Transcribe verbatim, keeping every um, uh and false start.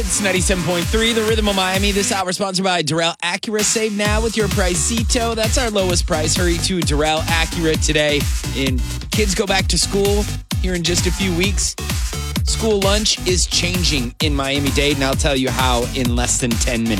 It's ninety-seven point three, The Rhythm of Miami. This hour sponsored by Durrell Acura. Save now with your Pricito. That's our lowest price. Hurry to Durrell Acura today. And kids go back to school here in just a few weeks. School lunch is changing in Miami-Dade, and I'll tell you how in less than ten minutes.